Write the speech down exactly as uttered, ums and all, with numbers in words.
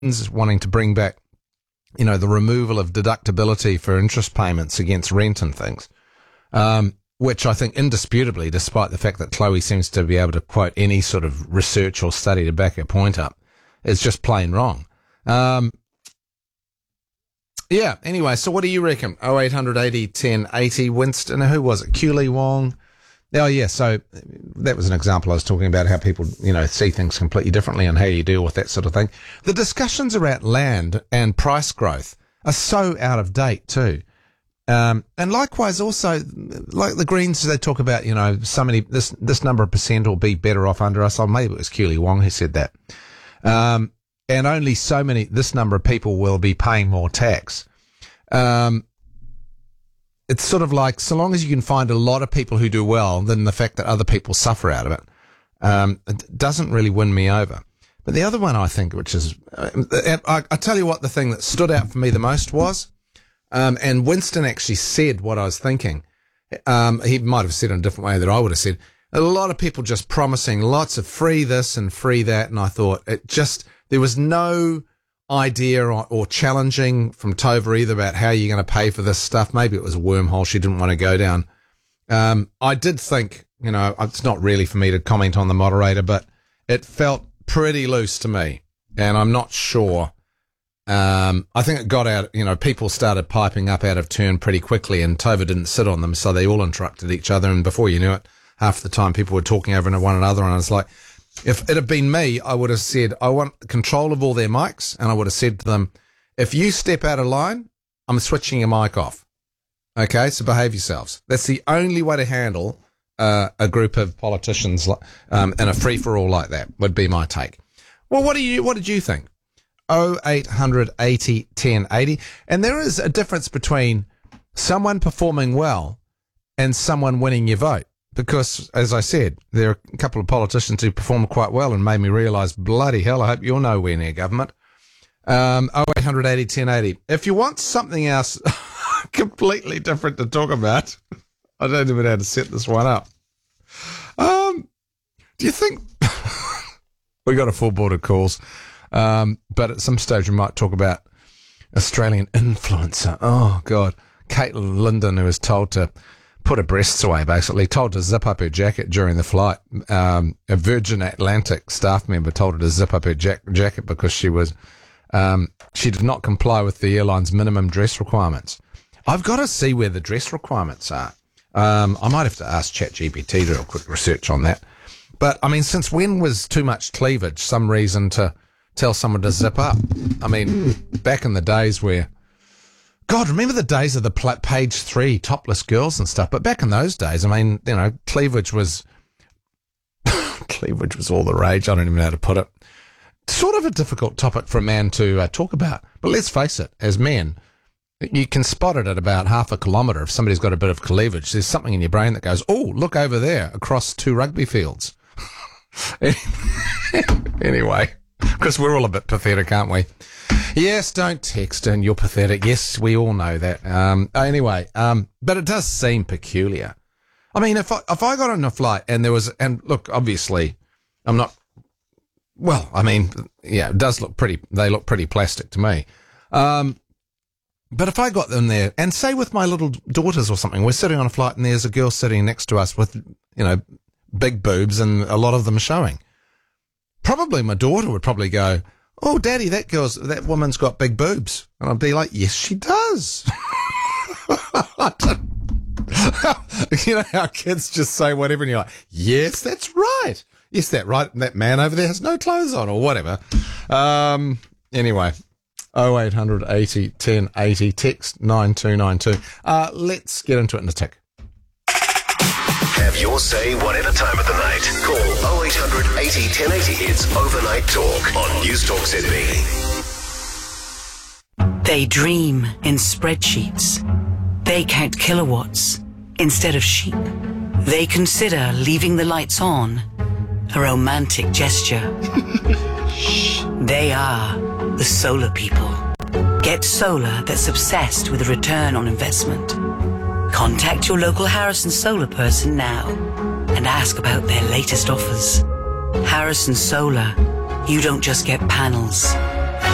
wanting to bring back, you know, the removal of deductibility for interest payments against rent and things, um, which I think indisputably, despite the fact that Chloe seems to be able to quote any sort of research or study to back her point up, is just plain wrong. Um, yeah, anyway, so what do you reckon? oh eight hundred eighty ten eighty, Winston, who was it? Q Lee Wong. Oh, yeah, so that was an example I was talking about, how people, you know, see things completely differently and how you deal with that sort of thing. The discussions around land and price growth are so out of date too. Um, and likewise also, like the Greens, they talk about, you know, so many, this, this number of percent will be better off under us. Or maybe it was Q Lee Wong who said that. Um, and only so many, this number of people will be paying more tax. Um, It's sort of like, so long as you can find a lot of people who do well, then the fact that other people suffer out of it, um, it doesn't really win me over. But the other one, I think, which is, uh, I, I tell you what, the thing that stood out for me the most was, um, and Winston actually said what I was thinking. Um, he might have said it in a different way than I would have said. A lot of people just promising lots of free this and free that. And I thought it just, there was no idea or, or challenging from Tova either about how you're going to pay for this stuff. Maybe it was a wormhole she didn't want to go down. Um, I did think, you know, it's not really for me to comment on the moderator, but it felt pretty loose to me, and I'm not sure. Um, I think it got out, you know, people started piping up out of turn pretty quickly, and Tova didn't sit on them, so they all interrupted each other, and before you knew it, half the time people were talking over one another, and I was like, if it had been me, I would have said, I want control of all their mics, and I would have said to them, if you step out of line, I'm switching your mic off. Okay, so behave yourselves. That's the only way to handle uh, a group of politicians um, in a free-for-all like that, would be my take. Well, what do you? What did you think? oh eight hundred eighty ten eighty. And there is a difference between someone performing well and someone winning your vote. Because, as I said, there are a couple of politicians who performed quite well and made me realise, bloody hell, I hope you're nowhere near government. Um, oh eight hundred eighty ten eighty. If you want something else completely different to talk about, I don't even know how to set this one up. Um, do you think... we got a full board of calls, um, but at some stage we might talk about Australian influencer. Oh, God. Caitlin Linden, who was told to put her breasts away, basically, told to zip up her jacket during the flight. Um, a Virgin Atlantic staff member told her to zip up her jack- jacket because she was, um, she did not comply with the airline's minimum dress requirements. I've got to see where the dress requirements are. Um, I might have to ask ChatGPT to do a quick research on that. But, I mean, since when was too much cleavage some reason to tell someone to zip up? I mean, back in the days where, God, remember the days of the pl- page three topless girls and stuff? But back in those days, I mean, you know, cleavage was, cleavage was all the rage. I don't even know how to put it. Sort of a difficult topic for a man to uh, talk about. But let's face it, as men, you can spot it at about half a kilometre if somebody's got a bit of cleavage. There's something in your brain that goes, oh, look over there across two rugby fields. Anyway, because we're all a bit pathetic, aren't we? Yes, don't text and you're pathetic. Yes, we all know that. Um, anyway, um, but it does seem peculiar. I mean, if I, if I got on a flight and there was, and look, obviously, I'm not, well, I mean, yeah, it does look pretty, they look pretty plastic to me. Um, but if I got them there, and say with my little daughters or something, we're sitting on a flight and there's a girl sitting next to us with, you know, big boobs and a lot of them showing. Probably my daughter would probably go, oh, Daddy, that girl's, that woman's got big boobs. And I'd be like, yes, she does. You know how kids just say whatever and you're like, yes, that's right. Yes, that right. That man over there has no clothes on or whatever. Um, anyway, oh eight hundred eighty ten eighty, text nine two nine two. Uh, let's get into it in a tick. Have your say whatever time of the night. Call oh eight hundred eighty ten eighty. It's Overnight Talk on News Talk Sydney. They dream in spreadsheets. They count kilowatts instead of sheep. They consider leaving the lights on a romantic gesture. They are the solar people. Get solar that's obsessed with a return on investment. Contact your local Harrison Solar person now and ask about their latest offers. Harrison Solar, you don't just get panels,